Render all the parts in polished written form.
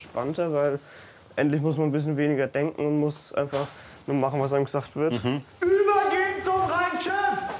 Entspannter, weil endlich muss man ein bisschen weniger denken und muss einfach nur machen, was einem gesagt wird. Übergehen zum Rheinschiff!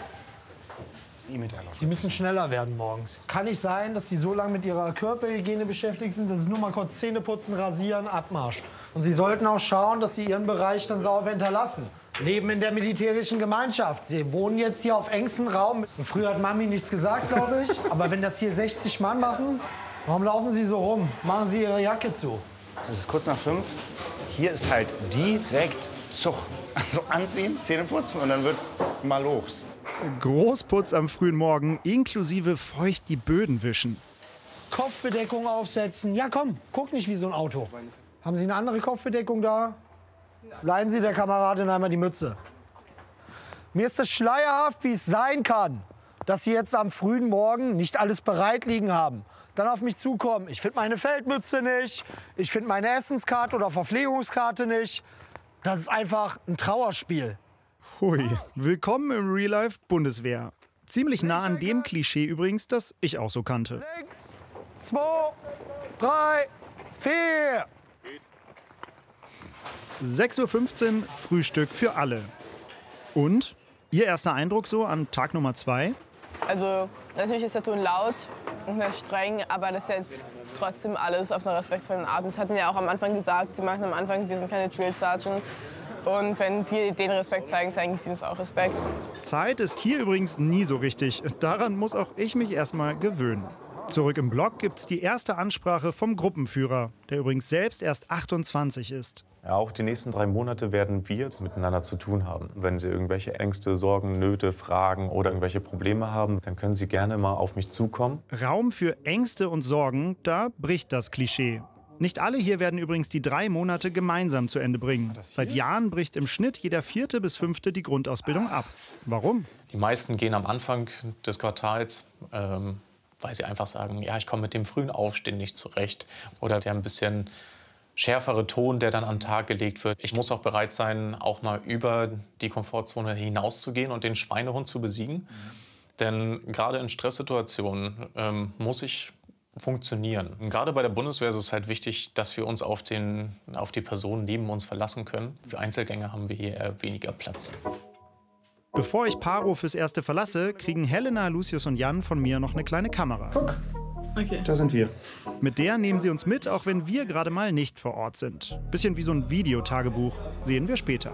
Sie müssen schneller werden morgens. Kann nicht sein, dass Sie so lange mit Ihrer Körperhygiene beschäftigt sind, dass es nur mal kurz Zähne putzen, rasieren, Abmarsch. Und Sie sollten auch schauen, dass Sie Ihren Bereich dann sauber hinterlassen. Leben in der militärischen Gemeinschaft. Sie wohnen jetzt hier auf engstem Raum. Und früher hat Mami nichts gesagt, glaube ich. Aber wenn das hier 60 Mann machen, warum laufen Sie so rum? Machen Sie Ihre Jacke zu. Es ist kurz nach 5. Hier ist halt direkt Zug. Also anziehen, Zähne putzen und dann wird mal los. Großputz am frühen Morgen, inklusive feucht die Böden wischen. Kopfbedeckung aufsetzen. Ja, komm, guck nicht wie so ein Auto. Haben Sie eine andere Kopfbedeckung da? Leihen Sie der Kameradin einmal die Mütze. Mir ist es schleierhaft, wie es sein kann, dass Sie jetzt am frühen Morgen nicht alles bereit liegen haben. Dann auf mich zukommen. Ich finde meine Feldmütze nicht. Ich finde meine Essenskarte oder Verpflegungskarte nicht. Das ist einfach ein Trauerspiel. Hui, willkommen im Real Life Bundeswehr. Ziemlich nah an dem Klischee übrigens, das ich auch so kannte. Links, 2, 3, 4. 6:15 Uhr, Frühstück für alle. Und? Ihr erster Eindruck so an Tag Nummer 2? Also natürlich ist der Ton laut und sehr streng, aber das ist jetzt trotzdem alles auf einer respektvollen Art. Das hatten ja auch am Anfang gesagt, sie machen am Anfang, wir sind keine Drill Sergeants. Und wenn wir den Respekt zeigen, zeigen sie uns auch Respekt. Zeit ist hier übrigens nie so richtig. Daran muss auch ich mich erstmal gewöhnen. Zurück im Block gibt's die erste Ansprache vom Gruppenführer, der übrigens selbst erst 28 ist. Ja, auch die nächsten 3 Monate werden wir miteinander zu tun haben. Wenn Sie irgendwelche Ängste, Sorgen, Nöte, Fragen oder irgendwelche Probleme haben, dann können Sie gerne mal auf mich zukommen. Raum für Ängste und Sorgen, da bricht das Klischee. Nicht alle hier werden übrigens die 3 Monate gemeinsam zu Ende bringen. Seit Jahren bricht im Schnitt jeder 4. bis 5. die Grundausbildung ab. Warum? Die meisten gehen am Anfang des Quartals, weil sie einfach sagen, ja, ich komme mit dem frühen Aufstehen nicht zurecht. Oder der ein bisschen schärfere Ton, der dann an den Tag gelegt wird. Ich muss auch bereit sein, auch mal über die Komfortzone hinauszugehen und den Schweinehund zu besiegen. Denn gerade in Stresssituationen muss ich funktionieren. Und gerade bei der Bundeswehr ist es halt wichtig, dass wir uns auf die Personen neben uns verlassen können. Für Einzelgänger haben wir hier eher weniger Platz. Bevor ich Paro fürs Erste verlasse, kriegen Helena, Lucius und Jan von mir noch eine kleine Kamera. Guck, Okay. da sind wir. Mit der nehmen sie uns mit, auch wenn wir gerade mal nicht vor Ort sind. Bisschen wie so ein Videotagebuch. Sehen wir später.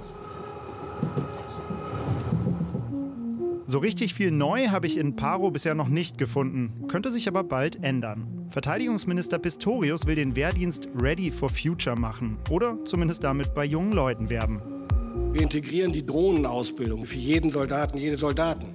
So richtig viel neu habe ich in Paro bisher noch nicht gefunden. Könnte sich aber bald ändern. Verteidigungsminister Pistorius will den Wehrdienst Ready for Future machen. Oder zumindest damit bei jungen Leuten werben. Wir integrieren die Drohnenausbildung für jeden Soldaten, jede Soldatin.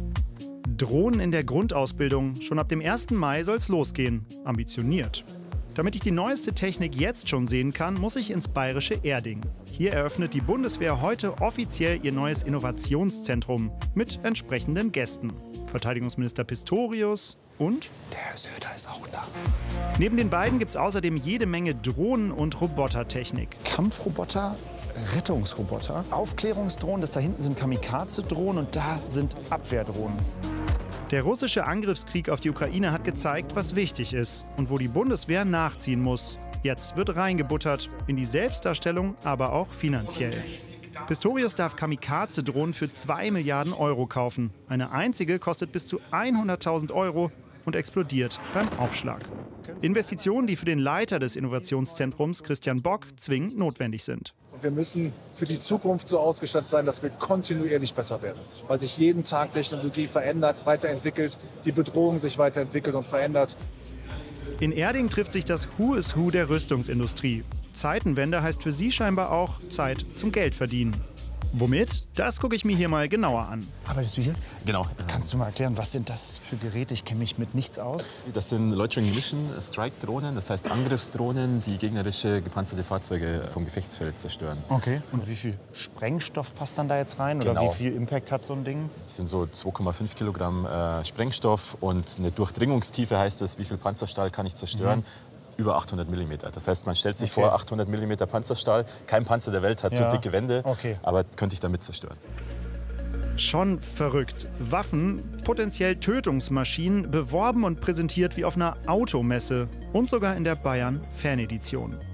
Drohnen in der Grundausbildung. Schon ab dem 1. Mai soll's losgehen. Ambitioniert. Damit ich die neueste Technik jetzt schon sehen kann, muss ich ins bayerische Erding. Hier eröffnet die Bundeswehr heute offiziell ihr neues Innovationszentrum mit entsprechenden Gästen. Verteidigungsminister Pistorius und Der Herr Söder ist auch da. neben den beiden gibt es außerdem jede Menge Drohnen- und Robotertechnik. Kampfroboter, Rettungsroboter, Aufklärungsdrohnen, das da hinten sind Kamikaze-Drohnen und da sind Abwehrdrohnen. Der russische Angriffskrieg auf die Ukraine hat gezeigt, was wichtig ist und wo die Bundeswehr nachziehen muss. Jetzt wird reingebuttert, in die Selbstdarstellung, aber auch finanziell. Pistorius darf Kamikaze-Drohnen für 2 Milliarden Euro kaufen. Eine einzige kostet bis zu 100.000 Euro und explodiert beim Aufschlag. Investitionen, die für den Leiter des Innovationszentrums, Christian Bock, zwingend notwendig sind. Wir müssen für die Zukunft so ausgestattet sein, dass wir kontinuierlich besser werden. Weil sich jeden Tag Technologie verändert, weiterentwickelt, die Bedrohung sich weiterentwickelt und verändert. In Erding trifft sich das Who is Who der Rüstungsindustrie. Zeitenwende heißt für sie scheinbar auch Zeit zum Geldverdienen. Womit? Das gucke ich mir hier mal genauer an. Arbeitest du hier? Genau. Kannst du mal erklären, was sind das für Geräte? Ich kenne mich mit nichts aus. Das sind Loitering Mission Strike Drohnen, das heißt Angriffsdrohnen, die gegnerische gepanzerte Fahrzeuge vom Gefechtsfeld zerstören. Okay. Und wie viel Sprengstoff passt dann da jetzt rein? Oder Genau. wie viel Impact hat so ein Ding? Das sind so 2,5 Kilogramm Sprengstoff und eine Durchdringungstiefe heißt es, wie viel Panzerstahl kann ich zerstören? Über 800 mm. Das heißt, man stellt sich vor, 800 mm Panzerstahl. Kein Panzer der Welt hat so dicke Wände, aber könnte ich damit zerstören. Schon verrückt. Waffen, potenziell Tötungsmaschinen, beworben und präsentiert wie auf einer Automesse und sogar in der Bayern Fanedition.